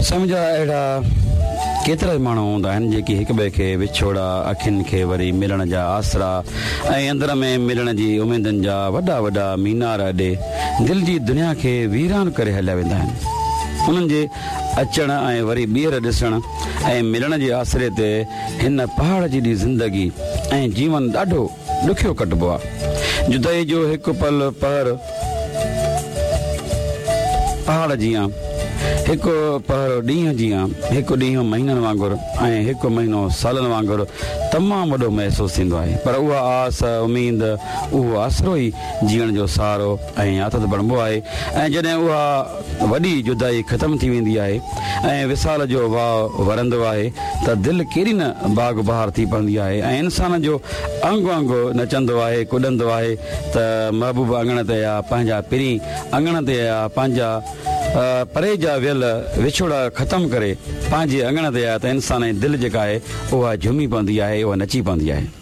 समझा अहिड़ा केतिरा माण्हू हूंदा आहिनि जेके हिक ॿिए खे विछोड़ा अखियुनि खे वरी मिलण जा आसरा ऐं अंदर में मिलण जी उमेदुनि जा वॾा वॾा मीनार अॾे दिलि जी दुनिया खे वीरान करे हलिया वेंदा आहिनि। उन्हनि जे अचण ऐं वरी ॿीहर ॾिसण ऐं मिलण जे आसरे ते हिन पहाड़ जी ज़िंदगी ऐं जीवन ॾाढो ॾुखियो कटिबो आहे। जुदाई जो हिकु पल पहर पहाड़ जीअं, हिकु पहर ॾींहं जीअं, हिकु ॾींहुं महीननि वांगुरु ऐं हिकु महीनो सालनि वांगुरु तमामु वॾो महसूसु थींदो आहे। पर उहा आस उमेद उहो आसरो ई जीअण जो सहारो ऐं आदत बणिबो आहे। ऐं जॾहिं उहा वॾी जुदाई ख़तमु थी वेंदी आहे ऐं विसाल जो वाव वरंदो आहे त दिलि कहिड़ी न बाग बहार थी पवंदी आहे ऐं इंसान जो अंग अंग नचंदो आहे, कुॾंदो आहे त महबूब अङण ते या पंहिंजा पिरी अङण ते या पंहिंजा परे जा वियल विछोड़ा ख़तमु करे पंहिंजे अङण ते आहे त इंसान जी दिलि जेका आहे उहा झुमी पवंदी आहे, उहा नची पवंदी आहे।